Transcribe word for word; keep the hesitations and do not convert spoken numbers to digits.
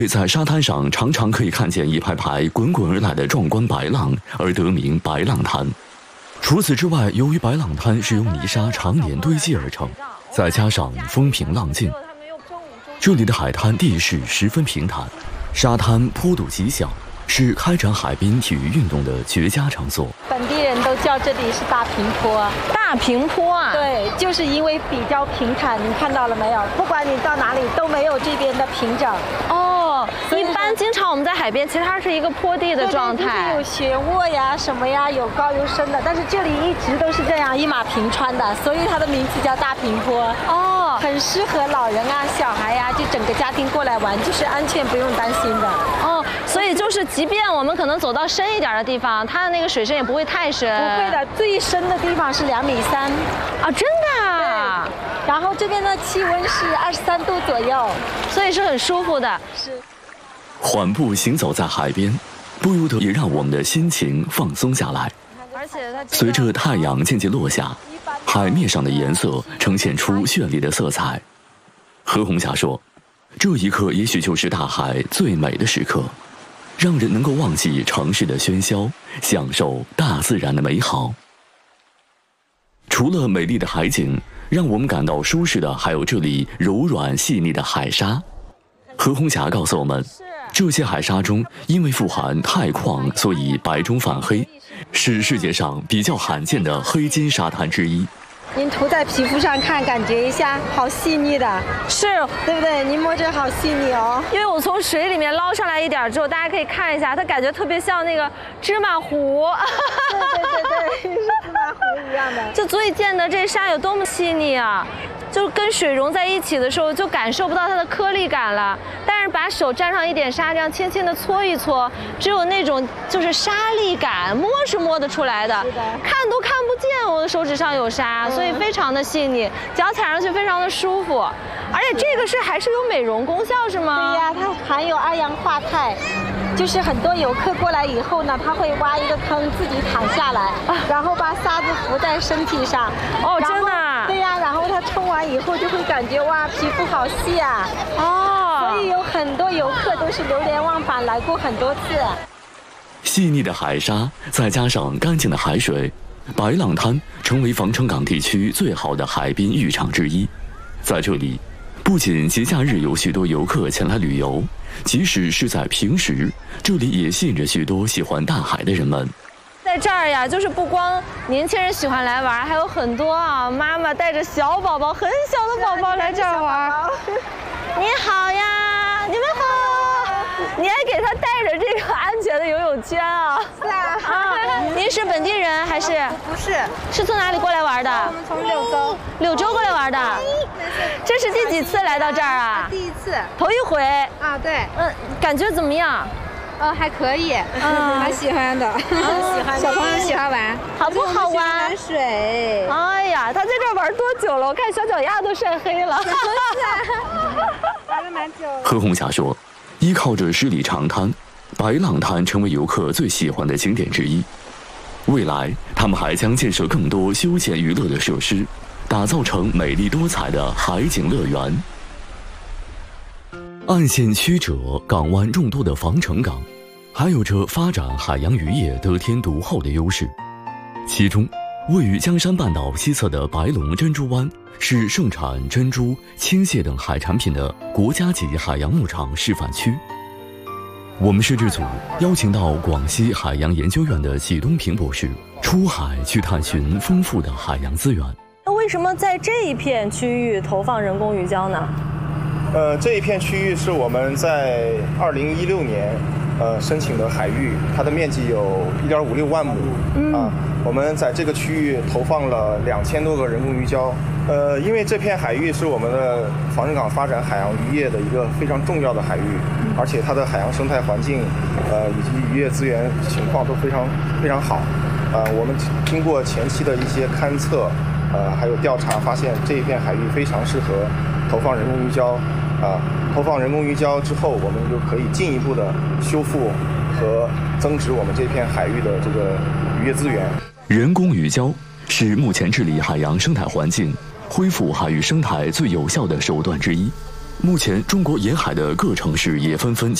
在沙滩上常常可以看见一排排滚滚而来的壮观白浪，而得名白浪滩。除此之外，由于白浪滩是由泥沙常年堆积而成，再加上风平浪静，这里的海滩地势十分平坦，沙滩坡度极小，是开展海滨体育运动的绝佳场所。 本地人都叫这里是大平坡。 大平坡啊？ 对，就是因为比较平坦，你看到了没有？不管你到哪里都没有这边的平整。 哦，一般经常我们在海边，其实它是一个坡地的状态， 有斜坡呀什么呀，有高有深的，但是这里一直都是这样一马平川的，所以它的名字叫大平坡。 哦， 很适合老人啊、小孩呀、啊，就整个家庭过来玩，就是安全不用担心的。 哦，所以就是即便我们可能走到深一点的地方，它的那个水深也不会太深。 不会的，最深的地方是两米三。 啊，真的啊？ 对。然后这边的气温是二十三度左右， 所以是很舒服的。 是。 缓步行走在海边，不由得也让我们的心情放松下来。 而且它随着太阳渐渐落下，海面上的颜色呈现出绚丽的色彩。何红霞说，这一刻也许就是大海最美的时刻，让人能够忘记城市的喧嚣，享受大自然的美好。除了美丽的海景，让我们感到舒适的还有这里柔软细腻的海沙。何红霞告诉我们，这些海沙中因为富含钛矿，所以白中泛黑，是世界上比较罕见的黑金沙滩之一。 您涂在皮肤上看，感觉一下，好细腻的， 是， 对不对？您摸着好细腻哦。 因为我从水里面捞上来一点之后，大家可以看一下，它感觉特别像那个芝麻糊。 对对对对，是芝麻糊一样的。 就足以见得这沙有多么细腻啊！就跟水融在一起的时候，就感受不到它的颗粒感了。但是把手沾上一点沙，这样轻轻的搓一搓，只有那种就是沙粒感，摸是摸得出来的，看都看不见我的手指上有沙，所以非常的细腻，脚踩上去非常的舒服。而且这个是还是有美容功效是吗？ 对呀，它含有二氧化钛。就是很多游客过来以后呢，他会挖一个坑自己躺下来，然后把沙子浮在身体上。 哦，真的啊？ 对呀，然后他冲完以后就会感觉哇，皮肤好细啊。 哦， 所以有很多游客都是流连忘返来过很多次。 细腻的海沙，再加上干净的海水，白浪滩成为防城港地区最好的海滨浴场之一。在这里，不仅节假日有许多游客前来旅游，即使是在平时，这里也吸引着许多喜欢大海的人们。 在这儿呀，就是不光年轻人喜欢来玩，还有很多啊妈妈带着小宝宝、很小的宝宝来这儿玩。你好呀，你们好，你还给他带着这个安全的游泳圈啊？ 是啊。 啊，您是本地人还是？ 不是， 是从哪里过来玩的？ 我们从柳州。 柳州过来玩的。这是第几次来到这儿啊？ 第一次。 头一回。 啊，对。 嗯，感觉怎么样？ 呃，还可以，嗯，蛮喜欢的，喜欢。小朋友喜欢玩， 好不好玩？ 玩水。 哎呀，他在这儿玩多久了？我看小脚丫都晒黑了。 是玩了蛮久。 何红霞说，依靠着十里长滩，白浪滩成为游客最喜欢的景点之一。未来，他们还将建设更多休闲娱乐的设施，打造成美丽多彩的海景乐园。岸线曲折，港湾众多的防城港，还有着发展海洋渔业得天独厚的优势。其中，位于江山半岛西侧的白龙珍珠湾是盛产珍珠、青蟹等海产品的国家级海洋牧场示范区。我们摄制组邀请到广西海洋研究院的纪东平博士出海去探寻丰富的海洋资源。 那为什么在这一片区域投放人工鱼礁呢？ 呃，这一片区域是我们在二零一六年，呃申请的海域，它的面积有一点五六万亩，嗯、啊，我们在这个区域投放了两千多个人工鱼礁。呃，因为这片海域是我们的防城港发展海洋渔业的一个非常重要的海域，而且它的海洋生态环境，呃以及渔业资源情况都非常非常好。呃，我们经过前期的一些勘测，呃还有调查，发现这一片海域非常适合投放人工鱼礁。啊，投放人工鱼礁之后，我们就可以进一步的修复和增值我们这片海域的这个渔业资源。 人工鱼礁是目前治理海洋生态环境、恢复海域生态最有效的手段之一。 目前，中国沿海的各城市也纷纷